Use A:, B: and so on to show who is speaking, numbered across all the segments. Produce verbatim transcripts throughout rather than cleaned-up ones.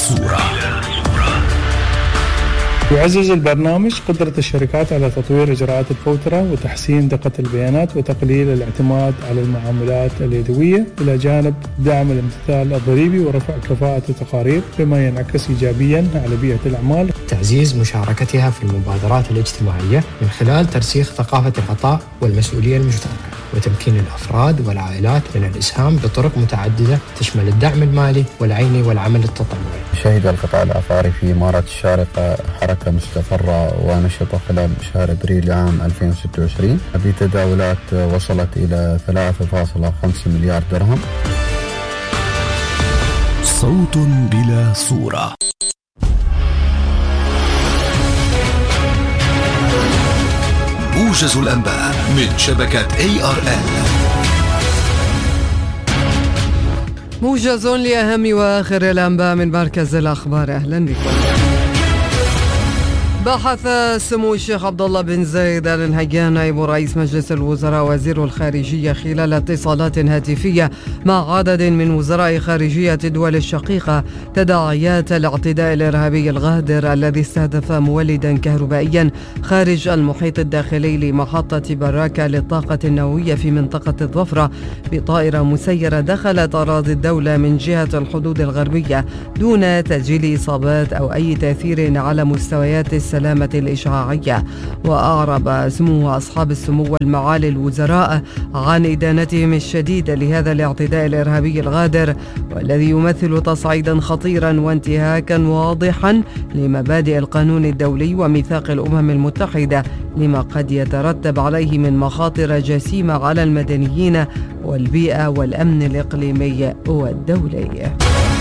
A: صورة.
B: يعزز البرنامج قدرة الشركات على تطوير إجراءات الفوترة وتحسين دقة البيانات وتقليل الاعتماد على المعاملات اليدوية، إلى جانب دعم الامتثال الضريبي ورفع كفاءة التقارير، بما ينعكس إيجابيا على بيئة الأعمال.
C: تعزيز مشاركتها في المبادرات الاجتماعية من خلال ترسيخ ثقافة العطاء والمسؤولية المشتركة، وتمكين الأفراد والعائلات من الإسهام بطرق متعددة تشمل الدعم المالي والعيني والعمل التطوعي.
D: شهد القطاع العقاري في إمارة الشارقة حركة مستقرة ونشطة خلال شهر أبريل عام ألفين وستة وعشرين بتداولات وصلت إلى ثلاثة فاصلة خمسة مليار درهم.
A: صوت بلا صورة. موجز الأنباء من شبكة إيه آر إل.
E: موجز لأهم وآخر الأنباء من مركز الأخبار. أهلا بكم. بحث سمو الشيخ عبد الله بن زايد آل نهيان نائب رئيس مجلس الوزراء وزير الخارجية خلال اتصالات هاتفية مع عدد من وزراء خارجية الدول الشقيقة تداعيات الاعتداء الإرهابي الغادر الذي استهدف مولدا كهربائيا خارج المحيط الداخلي لمحطة براكة للطاقة النووية في منطقة الظفرة بطائرة مسيرة دخلت أراضي الدولة من جهة الحدود الغربية دون تسجيل إصابات أو أي تأثير على مستويات السلامة الإشعاعية. وأعرب سمو أصحاب السمو والمعالي الوزراء عن إدانتهم الشديدة لهذا الاعتداء الإرهابي الغادر، والذي يمثل تصعيدا خطيرا وانتهاكا واضحا لمبادئ القانون الدولي وميثاق الأمم المتحدة، لما قد يترتب عليه من مخاطر جسيمة على المدنيين والبيئة والأمن الإقليمي والدولي.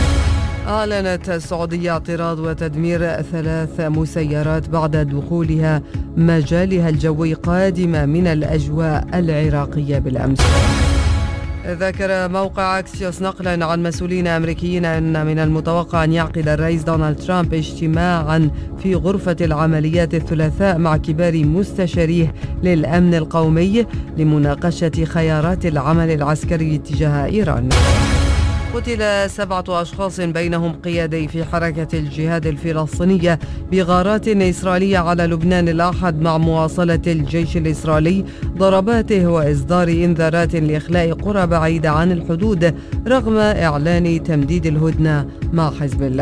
E: أعلنت السعودية اعتراض وتدمير ثلاث مسيرات بعد دخولها مجالها الجوي قادمة من الأجواء العراقية بالأمس. ذكر موقع أكسيوس نقلا عن مسؤولين أمريكيين أن من المتوقع أن يعقد الرئيس دونالد ترامب اجتماعا في غرفة العمليات الثلاثاء مع كبار مستشاريه للأمن القومي لمناقشة خيارات العمل العسكري تجاه إيران. قتل سبعة أشخاص بينهم قيادي في حركة الجهاد الفلسطينية بغارات إسرائيلية على لبنان الأحد، مع مواصلة الجيش الإسرائيلي ضرباته وإصدار إنذارات لإخلاء قرى بعيدة عن الحدود رغم إعلان تمديد الهدنة مع حزب الله.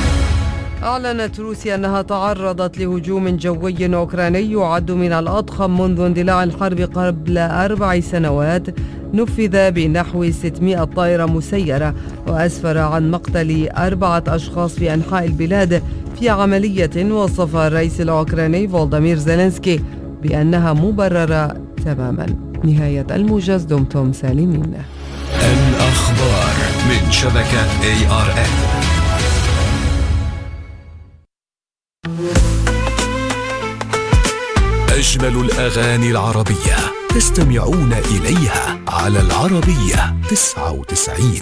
E: أعلنت روسيا أنها تعرضت لهجوم جوي أوكراني يعد من الأضخم منذ اندلاع الحرب قبل أربع سنوات، نفذ بنحو ستمائة طائرة مسيرة، وأسفر عن مقتل أربعة أشخاص في أنحاء البلاد في عملية وصفها الرئيس الأوكراني فولوديمير زيلينسكي بأنها مبررة تماما. نهاية الموجز، دمتم سالمين.
A: الأخبار من شبكة إيه آر إل. أجمل الأغاني العربية تستمعون إليها على العربية تسعة وتسعين.